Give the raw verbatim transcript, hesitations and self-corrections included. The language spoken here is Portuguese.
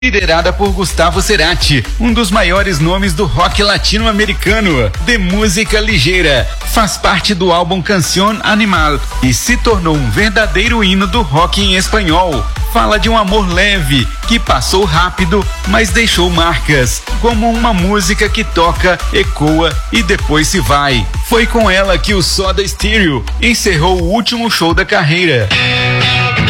liderada por Gustavo Cerati, um dos maiores nomes do rock latino-americano, de música ligeira. Faz parte do álbum Canción Animal e se tornou um verdadeiro hino do rock em espanhol. Fala de um amor leve, que passou rápido, mas deixou marcas, como uma música que toca, ecoa e depois se vai. Foi com ela que o Soda Stereo encerrou o último show da carreira.